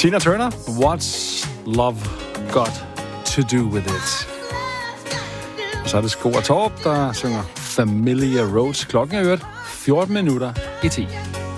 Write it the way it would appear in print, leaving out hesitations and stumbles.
Tina Turner, What's Love Got to Do With It? Og så er det Sko og Torp, der synger Familiar Roads. Klokken er 14 minutter i 10.